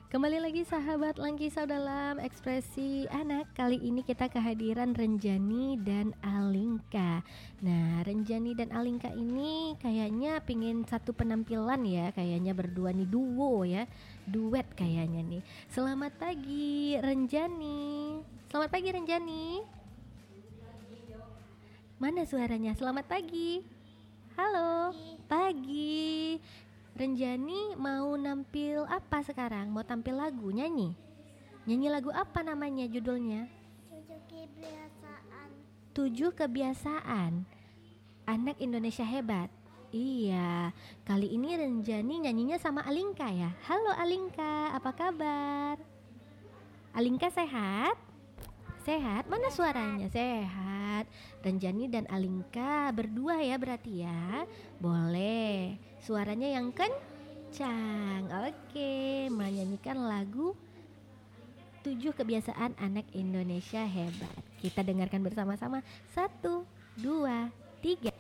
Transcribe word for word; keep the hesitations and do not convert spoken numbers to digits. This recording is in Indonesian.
Kembali lagi sahabat Langkisau dalam Ekspresi Anak. Kali ini kita kehadiran Renjani dan Alingka. Nah, Renjani dan Alingka ini kayaknya pingin satu penampilan ya. Kayaknya berdua nih, duo ya. Duet kayaknya nih. Selamat pagi Renjani. Selamat pagi Renjani. Mana suaranya? Selamat pagi. Halo. Pagi. Renjani mau nampil apa sekarang? Mau tampil lagu, nyanyi? Nyanyi lagu apa namanya, judulnya? Tujuh kebiasaan. Tujuh kebiasaan Anak Indonesia Hebat. Iya, kali ini Renjani nyanyinya sama Alingka ya. Halo Alingka, apa kabar? Alingka sehat? Sehat? Mana suaranya? Sehat. Renjani dan Alingka berdua ya berarti ya. Boleh. Suaranya yang kencang. Oke, menyanyikan lagu Tujuh Kebiasaan Anak Indonesia Hebat. Kita dengarkan bersama-sama. Satu, dua, tiga.